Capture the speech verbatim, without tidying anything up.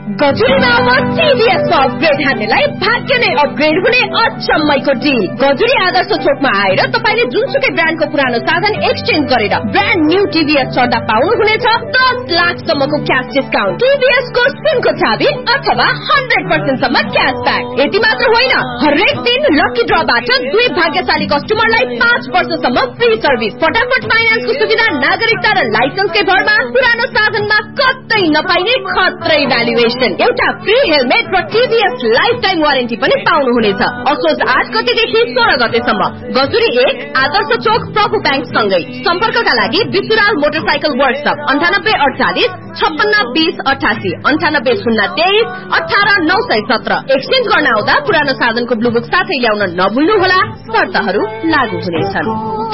गजुरीमा अब टिभीएस को अपग्रेड हान्नेलाई भाग्य नै अपग्रेड हुने अचम्मैको डिल। गजुरी आदर्श चोकमा आएर तपाईले जुनसुकै ब्रान्डको पुरानो साधन एक्सचेन्ज गरेर ब्रान्ड न्यू टिभीएस चढ्दा पाउनुहुनेछ दस लाख सम्मको क्याश डिस्काउन्ट, टिभीएस को सिमको चाबी अथवा हन्ड्रेड पर्सेन्ट सम्म क्यासब्याक। यति मात्र होइन, हरेक दिन लकी ड्रबाट दुई भाग्यशाली कस्टमरलाई पाँच वर्षसम्म फ्री सर्भिस, फटाफट फाइनान्सको सुविधा, नागरिकता र लाइसेन्सकै भरमा पुरानो साधनमा कतै नपाइने खत्रै भ्यालुएसन, एउटा फ्री हेलमेट र टिभीएस लाइफ टाइम वारेन्टी पनि पाउनुहुनेछ। असोज आठ गतेदेखि सोह्र गतेसम्म गजुरी एक आदर्श चोक प्रभु ब्याङ्क सँगै। सम्पर्कका लागि विसुराल मोटरसाइकल वर्कसप अन्ठानब्बे अडचालिस छप्पन्न बीस अठासी अन्ठानब्बे शून्य तेइस अठार नौ सय सत्र। एक्सचेन्ज गर्न आउँदा पुरानो साधनको ब्लुबुक साथै ल्याउन नभुल्नुहोला, शर्तहरू लागू हुनेछन्।